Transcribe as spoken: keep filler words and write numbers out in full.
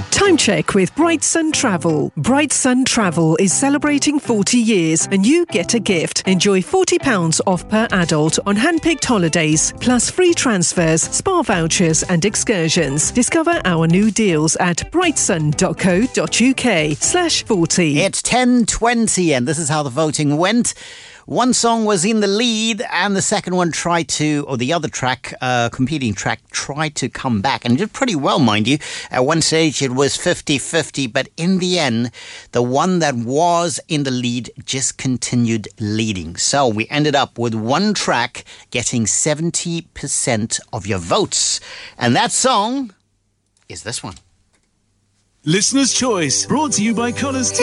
Time check with Bright Sun Travel. Bright Sun Travel is celebrating forty years and you get a gift. Enjoy forty pounds off per adult on hand-picked holidays, plus free transfers, spa vouchers and excursions. Discover our new deals at brightsun.co.uk slash 40. It's ten twenty and this is how the voting went. One song was in the lead and the second one tried to, or the other track, uh, competing track, tried to come back and did pretty well, mind you. At one stage it was fifty-fifty, but in the end, the one that was in the lead just continued leading. So we ended up with one track getting seventy percent of your votes. And that song is this one. Listener's Choice, brought to you by Connors